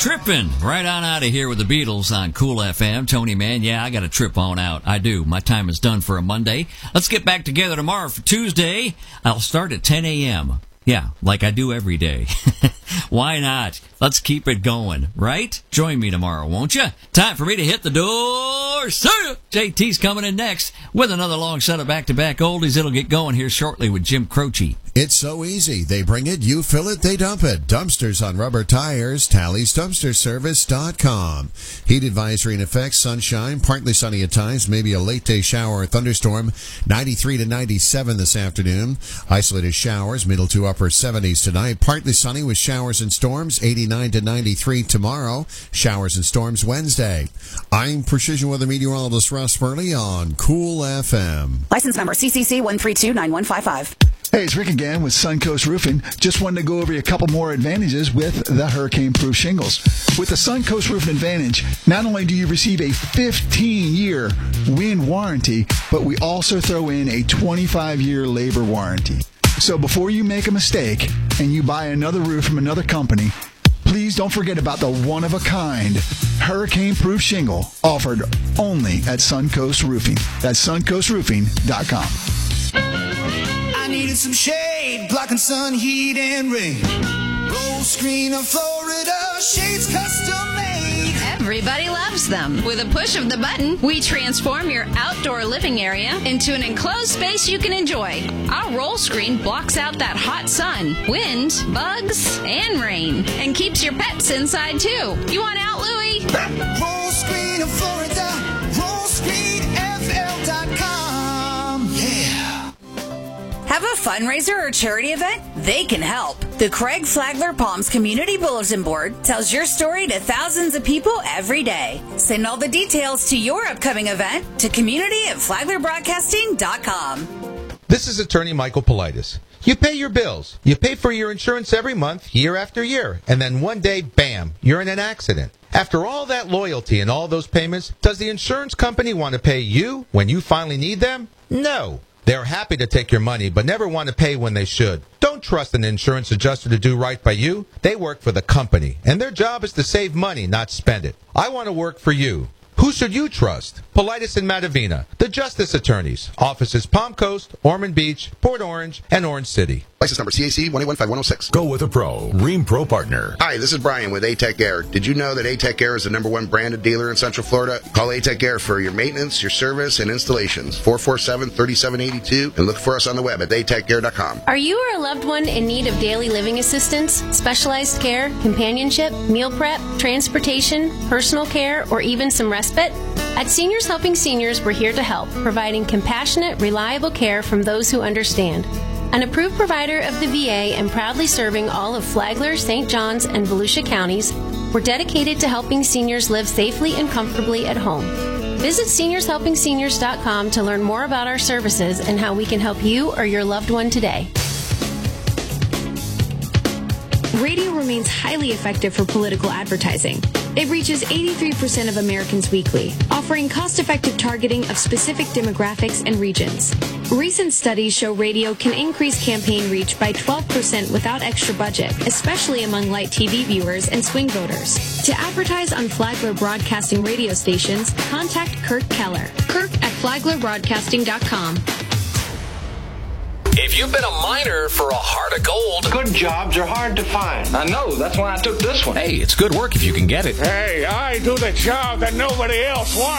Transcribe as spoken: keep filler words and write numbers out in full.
tripping right on out of here with the Beatles on Cool F M. Tony, man, yeah, I got to trip on out. I do. My time is done for a Monday. Let's get back together tomorrow for Tuesday. I'll start at ten a.m. Yeah, like I do every day. Why not? Let's keep it going, right? Join me tomorrow, won't you? Time for me to hit the door. See ya! J T's coming in next with another long set of back-to-back oldies. It'll get going here shortly with Jim Croce. It's so easy. They bring it, you fill it, they dump it. Dumpsters on rubber tires, Tally's Dumpster Service dot com. Heat advisory in effect, sunshine, partly sunny at times, maybe a late day shower or thunderstorm. ninety-three to ninety-seven this afternoon. Isolated showers, middle to upper seventies tonight. Partly sunny with showers and storms, eighty-nine to ninety-three tomorrow. Showers and storms Wednesday. I'm Precision Weather Meteorologist Russ Burley on Cool F M. License number C C C one three two nine one five five. Hey, it's Rick again with Suncoast Roofing. Just wanted to go over a couple more advantages with the hurricane-proof shingles. With the Suncoast Roofing Advantage, not only do you receive a fifteen-year wind warranty, but we also throw in a twenty-five-year labor warranty. So before you make a mistake and you buy another roof from another company, please don't forget about the one-of-a-kind hurricane-proof shingle offered only at Suncoast Roofing. That's suncoast roofing dot com. I needed some shade, blocking sun, heat, and rain. Roll screen of Florida, shades custom made. Everybody loves them. With a push of the button, we transform your outdoor living area into an enclosed space you can enjoy. Our roll screen blocks out that hot sun, wind, bugs, and rain, and keeps your pets inside too. You want out, Louie? Roll screen of Florida, roll screen F L dot com. Yeah. Have a fundraiser or charity event? They can help. The Craig Flagler Palms Community Bulletin Board tells your story to thousands of people every day. Send all the details to your upcoming event to community at flagler broadcasting dot com. This is attorney Michael Politis. You pay your bills. You pay for your insurance every month, year after year. And then one day, bam, you're in an accident. After all that loyalty and all those payments, does the insurance company want to pay you when you finally need them? No. They're happy to take your money, but never want to pay when they should. Don't trust an insurance adjuster to do right by you. They work for the company, and their job is to save money, not spend it. I want to work for you. Who should you trust? Politis and Matavina, the Justice Attorneys. Offices Palm Coast, Ormond Beach, Port Orange, and Orange City. License number C A C one eight one five one oh six. Go with a pro. Rheem Pro Partner. Hi, this is Brian with A-Tech Air. Did you know that A-Tech Air is the number one branded dealer in Central Florida? Call A-Tech Air for your maintenance, your service, and installations. four four seven, three seven eight two. And look for us on the web at A tech air dot com. Are you or a loved one in need of daily living assistance, specialized care, companionship, meal prep, transportation, personal care, or even some respite? At Seniors Helping Seniors, we're here to help, providing compassionate, reliable care from those who understand. An approved provider of the V A and proudly serving all of Flagler, Saint Johns, and Volusia counties, we're dedicated to helping seniors live safely and comfortably at home. Visit seniors helping seniors dot com to learn more about our services and how we can help you or your loved one today. Radio remains highly effective for political advertising. It reaches eighty-three percent of Americans weekly, offering cost-effective targeting of specific demographics and regions. Recent studies show radio can increase campaign reach by twelve percent without extra budget, especially among light T V viewers and swing voters. To advertise on Flagler Broadcasting radio stations, contact Kirk Keller. Kirk at flagler broadcasting dot com. If you've been a miner for a heart of gold, good jobs are hard to find. I know, that's why I took this one. Hey, it's good work if you can get it. Hey, I do the job that nobody else wants.